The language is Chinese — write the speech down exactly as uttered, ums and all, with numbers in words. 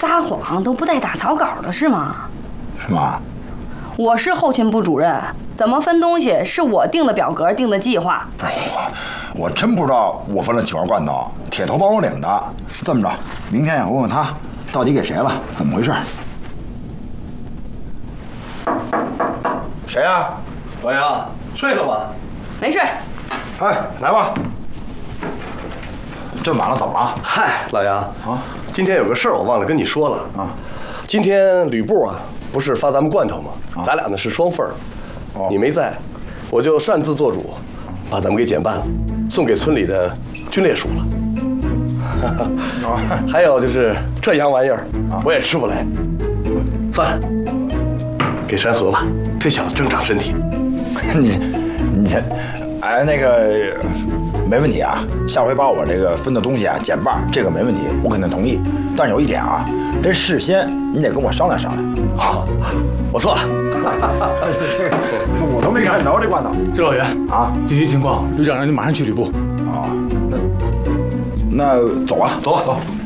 撒谎都不带打草稿的是吗？ 是吗？ 我是后勤部主任，怎么分东西是我定的表格，定的计划。 不是我，我真不知道我分了几罐罐头，铁头帮我领的。这么着，明天呀，问问他到底给谁了，怎么回事？谁呀？ 老杨，睡了吧？ 没睡。 哎，来吧。这么晚了，怎么了？ 嗨，老杨啊， 今天有个事儿我忘了跟你说了啊。 今天吕布啊，不是发咱们罐头吗？ 啊、 咱俩呢是双份儿。 哦， 你没在，我就擅自做主，把咱们给减半了，送给村里的军烈属了。还有就是这洋玩意儿，我也吃不来。算了，给山河吧，这小子正长身体。 你你，哎，那个没问题啊。下回把我这个分的东西啊减半，这个没问题，我肯定同意。但是有一点啊，这事先你得跟我商量商量。 好，我错了。 我都没看着这罐头。 支老员啊， 紧急情况，旅长让你马上去旅部。 啊，那那走啊， 走吧，走。